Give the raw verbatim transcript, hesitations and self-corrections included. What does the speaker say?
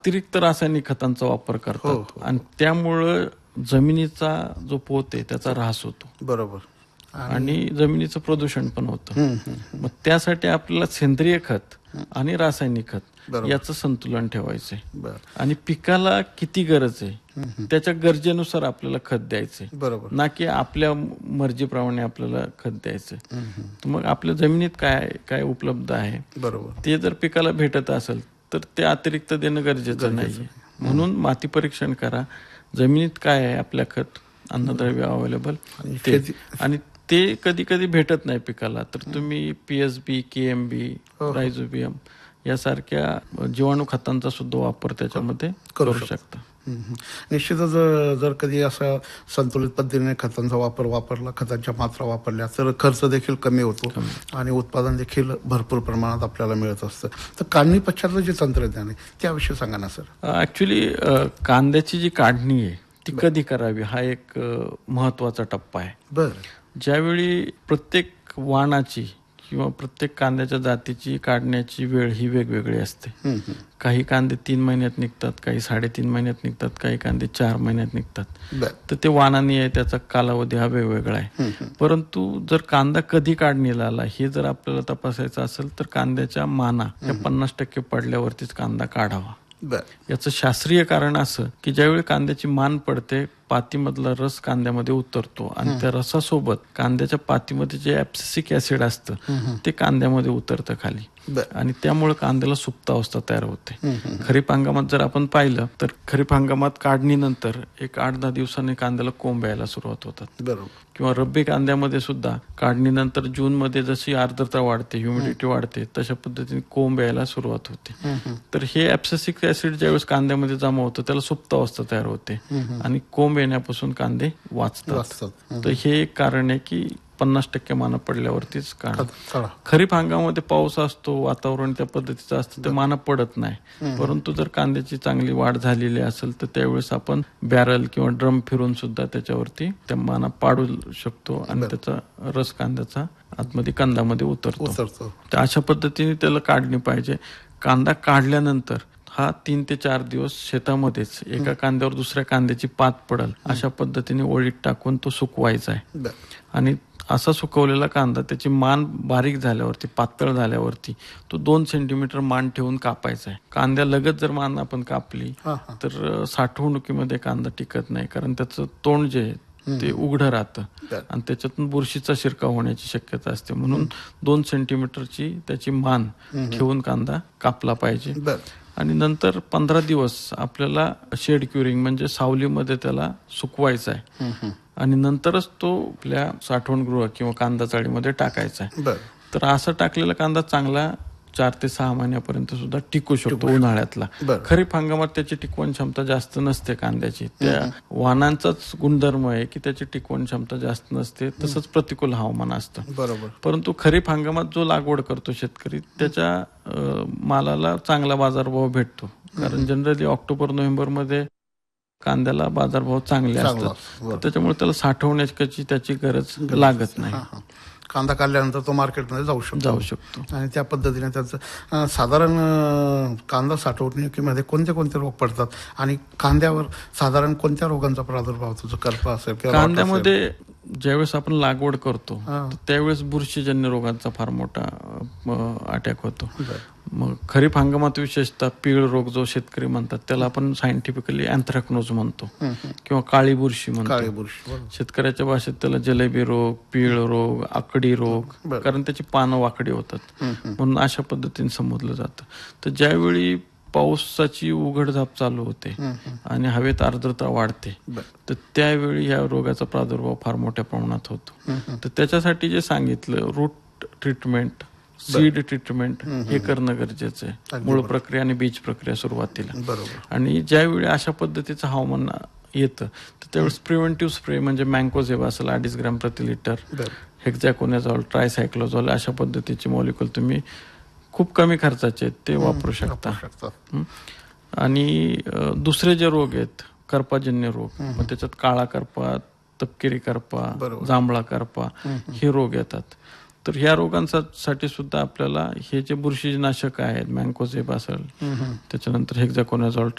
अतिरिक्त रासायनिक खतांचा वापर करतात हो, हो. आणि त्यामुळं जमिनीचा जो पोत आहे त्याचा ऱ्हास होतो बरोबर. आणि जमिनीचं प्रदूषण पण होतं. मग त्यासाठी आपल्याला सेंद्रिय खत आणि रासायनिक खत बरोबर. याचं संतुलन ठेवायचंय बरं. आणि पिकाला किती गरज आहे त्याच्या गरजेनुसार आपल्याला खत द्यायचंय, बरोबर. ना की आपल्या मर्जीप्रमाणे आपल्याला खत द्यायचंय. तर मग आपल्या जमिनीत काय काय उपलब्ध आहे बरोबर. ते जर पिकाला भेटत असेल तर ते अतिरिक्त देणं गरजेचं नाहीये. म्हणून माती परीक्षण करा, जमिनीत काय आहे आपल्या खत अन्नद्रव्य अवेलेबल आणि ते शेती- आणि ते कधी कधी भेटत नाही पिकाला तर तुम्ही पीएसबी, केएमबी, रायझोबियम यासारख्या जीवाणू खतांचा सुद्धा वापर त्याच्यामध्ये करू करू शकता. शकता. हम्म. निश्चितच जर जर कधी असा संतुलित पद्धतीने खतांचा वापर वापरला, खतांच्या मात्रा वापरल्या तर खर्च देखील कमी होतो आणि उत्पादन देखील भरपूर प्रमाणात आपल्याला मिळत असतं. तर काढणी पश्चातलं जे तंत्रज्ञान आहे त्याविषयी सांगा ना सर. ऍक्च्युली कांद्याची जी काढणी आहे ती कधी करावी हा एक महत्वाचा टप्पा आहे. बरं. ज्यावेळी प्रत्येक वाणाची किंवा प्रत्येक कांद्याच्या जातीची काढण्याची वेळ ही वेगवेगळी असते. काही कांदे तीन महिन्यात निघतात, काही साडेतीन महिन्यात निघतात, काही कांदे चार महिन्यात निघतात. बरं. तर ते वाणानी आहे, त्याचा कालावधी हा वेगवेगळा आहे. परंतु जर कांदा कधी काढणीला आला हे जर आपल्याला तपासायचं असेल तर कांद्याच्या माना या पन्नास टक्के पडल्यावरतीच कांदा काढावा. बरं. याचं शास्त्रीय कारण असं की ज्यावेळी कांद्याची मान पडते पातीमधला रस कांद्यामध्ये उतरतो आणि त्या रसासोबत कांद्याच्या पातीमध्ये जे ऍब्सिसिक ऍसिड असतं ते कांद्यामध्ये उतरतं खाली आणि त्यामुळे कांद्याला सुप्त अवस्था तयार होते. खरीप हंगामात जर आपण पाहिलं तर खरीप हंगामात काढणीनंतर एक आठ दहा दिवसांनी कांद्याला कोंब यायला सुरुवात होतात. बरोबर. किंवा रब्बी कांद्यामध्ये सुद्धा काढणीनंतर जून मध्ये जशी आर्द्रता वाढते, ह्युमिडिटी वाढते, तशा पद्धतीने कोंब यायला सुरुवात होते. तर हे ऍब्सिसिक ऍसिड ज्यावेळेस कांद्यामध्ये जमा होतं त्याला सुप्त अवस्था तयार होते आणि कोंब येण्यापासून कांदे वाचतात. तर हे एक कारण आहे की पन्नास टक्के माना पडल्यावरतीच काढा. खरीप हंगामामध्ये पाऊस असतो, वातावरण त्या पद्धतीचं असतं, ते माना पडत नाही. परंतु जर कांद्याची चांगली वाढ झालेली असेल तर त्यावेळेस आपण बॅरल किंवा ड्रम फिरून सुद्धा त्याच्यावरती त्या माना पाडू शकतो आणि त्याचा रस कांद्याचा आतमध्ये कंदामध्ये उतरतो. तर अशा पद्धतीने त्याला काढणी पाहिजे. कांदा काढल्यानंतर हा तीन ते चार दिवस शेतामध्येच एका कांद्यावर दुसऱ्या कांद्याची पात पडल अशा पद्धतीने ओळीत टाकून तो सुकवायचा आहे. आणि असा सुकवलेला कांदा त्याची मान बारीक झाल्यावरती, पातळ झाल्यावरती तो दोन सेंटीमीटर मान ठेवून कापायचा आहे. कांद्या लगत जर मान आपण कापली तर साठवणुकीमध्ये कांदा टिकत नाही, कारण त्याचं तोंड जे आहे ते उघडं राहतं आणि त्याच्यातून बुरशीचा शिरकाव होण्याची शक्यता असते. म्हणून दोन सेंटीमीटरची त्याची मान ठेवून कांदा कापला पाहिजे. आणि नंतर पंधरा दिवस आपल्याला शेड क्युरिंग म्हणजे सावलीमध्ये त्याला सुकवायचा आहे आणि नंतरच तो आपल्या साठवणगृह किंवा कांदा चाळीमध्ये टाकायचा आहे. तर असा टाकलेला कांदा चांगला चार ते सहा महिन्यापर्यंत सुद्धा टिकू शकतो उन्हाळ्यातला. खरीप हंगामात त्याची टिकवण क्षमता जास्त नसते कांद्याची. त्या वाणांचाच गुणधर्म आहे की त्याची टिकवण क्षमता जास्त नसते. तसंच प्रतिकूल हवामान असतं. बरोबर. परंतु खरीप हंगामात जो लागवड करतो शेतकरी त्याच्या मालाला चांगला बाजारभाव भेटतो, कारण जनरली ऑक्टोबर नोव्हेंबर मध्ये कांद्याला बाजारभाव चांगले असतात. त्याच्यामुळे त्याला साठवण्याची त्याची गरज लागत नाही. कांदा काढल्यानंतर तो मार्केटमध्ये जाऊ शकतो जाऊ शकतो आणि त्या पद्धतीने त्याचं साधारण कांदा साठवणुकीमध्ये कोणते कोणते रोग पडतात आणि कांद्यावर साधारण कोणत्या रोगांचा प्रादुर्भाव होतो? करपा असेल किंवा कांद्यामध्ये ज्यावेळेस आपण लागवड करतो त्यावेळेस बुरशीजन्य रोगांचा फार मोठा अटॅक होतो. मग खरीप हंगामात विशेषतः पीळ रोग जो शेतकरी म्हणतात त्याला आपण सायंटिफिकली अँथ्रॅकनोज म्हणतो किंवा काळी बुरशी म्हणतो. शेतकऱ्याच्या भाषेत त्याला जलेबी रोग, पीळ रोग, आकडी रोग, कारण त्याची पानं वाकडी होतात म्हणून अशा पद्धतीने संबोधलं जातं. तर ज्यावेळी पावसाची उघडझाप चालू होते आणि हवेत आर्द्रता वाढते तर त्यावेळी या रोगाचा प्रादुर्भाव फार मोठ्या प्रमाणात होतो. तर त्याच्यासाठी जे सांगितलं रूट ट्रीटमेंट, सीड ट्रीटमेंट हे करणं गरजेचं आहे. मूळ प्रक्रिया आणि बीज प्रक्रिया सुरुवातीला. आणि ज्यावेळी अशा पद्धतीचं हवामान येतं तर त्यावेळेस प्रिव्हेंटिव्ह स्प्रे म्हणजे मँकोझेब असेल अडीच ग्रॅम प्रति लिटर, हेक्झॅकोनाझॉल, ट्रायसायक्लोझॉल अशा पद्धतीचे मॉलिक्युल तुम्ही खूप कमी खर्चाचे ते वापरू शकता. आणि दुसरे जे रोग आहेत करपाजन्य रोग, मग त्याच्यात काळा करपा, तपकिरी करपा, जांभळा करपा हे रोग येतात. तर ह्या रोगांसाठी सुद्धा आपल्याला हे जे बुरशीनाशक आहेत मँकोझेब असेल, त्याच्यानंतर हेक्झॅकोनाझॉल,